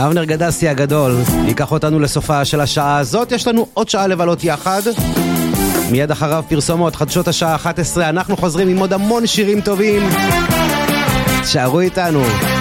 אבנר גדסי הגדול ייקח אותנו לסופה של השעה הזאת. יש לנו עוד שעה לבלות יחד, מיד אחריו פרסומות, חדשות השעה 11. אנחנו חוזרים עם עוד המון שירים טובים, שערו איתנו.